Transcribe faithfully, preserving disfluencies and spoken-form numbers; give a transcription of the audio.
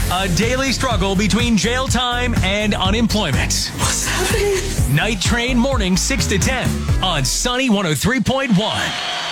A daily struggle between jail time and unemployment. What's happening? Night Train morning six to ten on Sunny one oh three point one.